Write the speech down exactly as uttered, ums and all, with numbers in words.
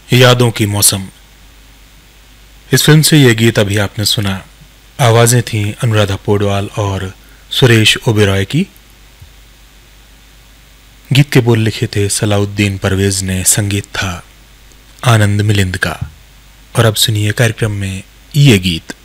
यादों की मौसम। इस फिल्म से यह गीत अभी आपने सुना। आवाजें थीं अनुराधा पौडवाल और सुरेश ओबेरॉय की। गीत के बोल लिखे थे सलाउद्दीन परवेज ने, संगीत था आनंद मिलिंद का। और अब सुनिए कार्यक्रम में ये गीत।